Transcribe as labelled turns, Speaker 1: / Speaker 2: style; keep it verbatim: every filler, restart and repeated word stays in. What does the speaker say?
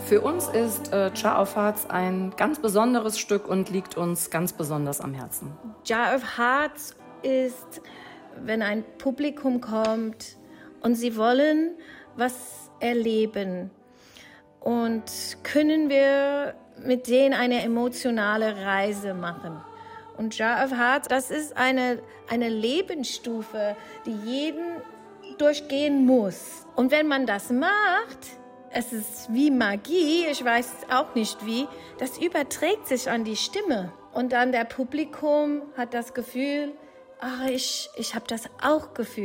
Speaker 1: Für uns ist äh, Jar of Hearts ein ganz besonderes Stück und liegt uns ganz besonders am Herzen.
Speaker 2: Jar of Hearts ist, wenn ein Publikum kommt und sie wollen was erleben. Und können wir mit denen eine emotionale Reise machen. Und Jar of Hearts, das ist eine, eine Lebensstufe, die jeden durchgehen muss. Und wenn man das macht, es ist wie Magie, ich weiß auch nicht wie, das überträgt sich an die Stimme. Und dann der Publikum hat das Gefühl, ach, ich, ich habe das auch gefühlt.